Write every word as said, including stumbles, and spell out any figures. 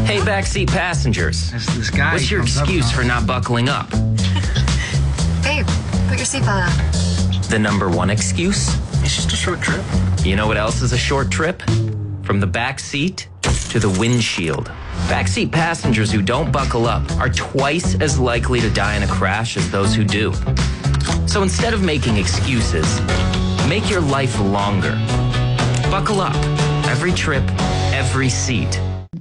Hey, backseat passengers. This, this guy What's your comes up excuse and for not buckling up? Babe, put your seatbelt on. The number one excuse? It's just a short trip. You know what else is a short trip? From the back seat to the windshield. Backseat passengers who don't buckle up are twice as likely to die in a crash as those who do. So instead of making excuses, make your life longer. Buckle up. Every trip, every seat.